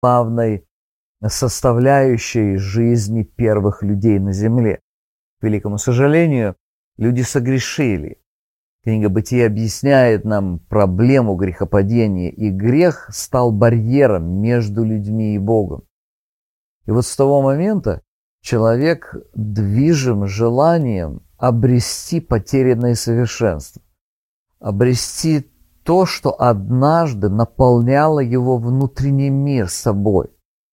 главной составляющей жизни первых людей на земле. К великому сожалению, люди согрешили. Книга Бытия объясняет нам проблему грехопадения, и грех стал барьером между людьми и Богом. И вот с того момента человек движим желанием обрести потерянное совершенство, обрести то, что однажды наполняло его внутренний мир собой.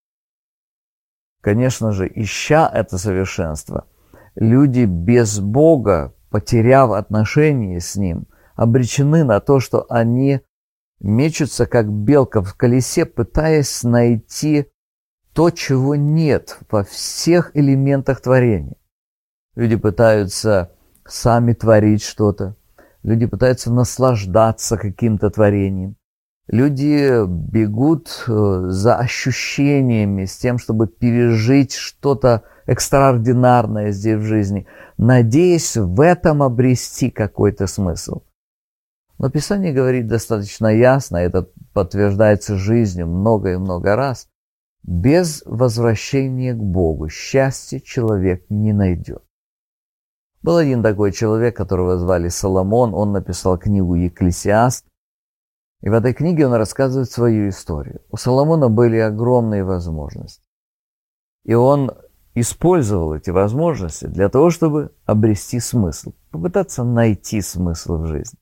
Конечно же, ища это совершенство, люди без Бога, потеряв отношения с Ним, обречены на то, что они мечутся, как белка в колесе, пытаясь найти то, чего нет во всех элементах творения. Люди пытаются сами творить что-то, люди пытаются наслаждаться каким-то творением. Люди бегут за ощущениями, с тем, чтобы пережить что-то экстраординарное здесь в жизни, надеясь в этом обрести какой-то смысл. Но Писание говорит достаточно ясно, это подтверждается жизнью много и много раз: без возвращения к Богу счастья человек не найдет. Был один такой человек, которого звали Соломон, он написал книгу «Екклесиаст», и в этой книге он рассказывает свою историю. У Соломона были огромные возможности, и он использовал эти возможности для того, чтобы обрести смысл, попытаться найти смысл в жизни.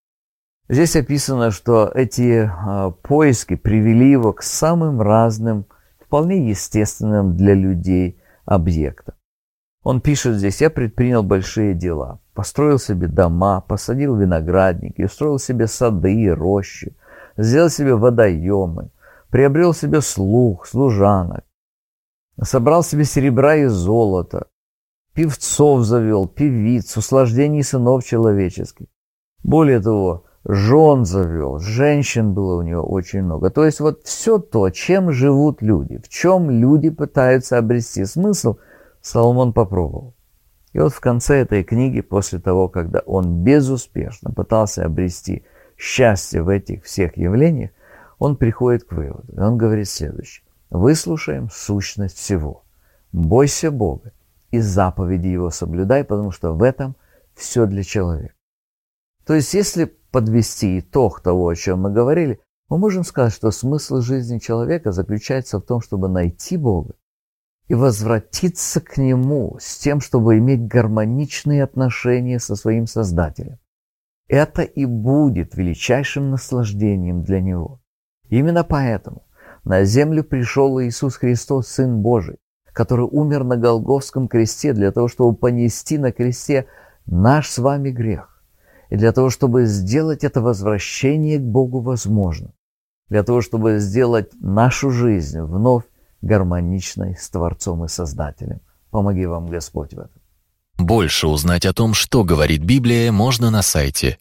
Здесь описано, что эти поиски привели его к самым разным, вполне естественным для людей объектам. Он пишет здесь: «Я предпринял большие дела, построил себе дома, посадил виноградники, устроил себе сады и рощи, сделал себе водоемы, приобрел себе слуг, служанок, собрал себе серебра и золота, певцов завел, певиц, услаждений сынов человеческих. Более того, жен завел, женщин было у него очень много». То есть вот все то, чем живут люди, в чем люди пытаются обрести смысл, Соломон попробовал. И вот в конце этой книги, после того, когда он безуспешно пытался обрести счастье в этих всех явлениях, он приходит к выводу. И он говорит следующее: «Выслушаем сущность всего. Бойся Бога и заповеди Его соблюдай, потому что в этом все для человека». То есть, если подвести итог того, о чем мы говорили, мы можем сказать, что смысл жизни человека заключается в том, чтобы найти Бога и возвратиться к Нему с тем, чтобы иметь гармоничные отношения со своим Создателем. Это и будет величайшим наслаждением для Него. Именно поэтому на землю пришел Иисус Христос, Сын Божий, который умер на Голгофском кресте для того, чтобы понести на кресте наш с вами грех, и для того, чтобы сделать это возвращение к Богу возможным, для того, чтобы сделать нашу жизнь вновь гармоничной с Творцом и Создателем. Помоги вам Господь в этом. Больше узнать о том, что говорит Библия, можно на сайте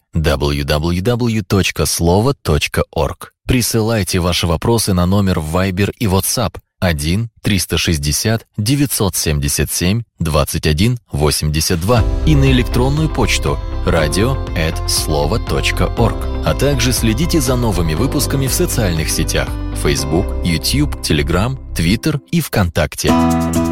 www.slovo.org. Присылайте ваши вопросы на номер в Viber и WhatsApp 1-360-977-21-82 и на электронную почту radio@slovo.org. А также следите за новыми выпусками в социальных сетях: Facebook, YouTube, Telegram, Twitter и ВКонтакте.